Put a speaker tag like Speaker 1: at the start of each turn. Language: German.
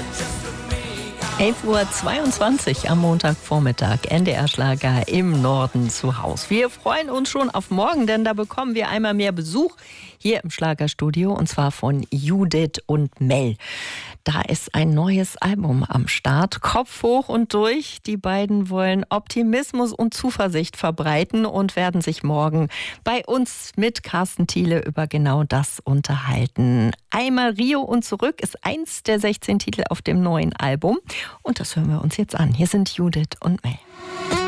Speaker 1: 11:22 Uhr am Montagvormittag, NDR-Schlager im Norden zu Haus. Wir freuen uns schon auf morgen, denn da bekommen wir einmal mehr Besuch hier im Schlagerstudio, und zwar von Judith und Mel. Da ist ein neues Album am Start, Kopf hoch und durch. Die beiden wollen Optimismus und Zuversicht verbreiten und werden sich morgen bei uns mit Carsten Thiele über genau das unterhalten. Einmal Rio und zurück ist eins der 16 Titel auf dem neuen Album. Und das hören wir uns jetzt an. Hier sind Judith und Mel.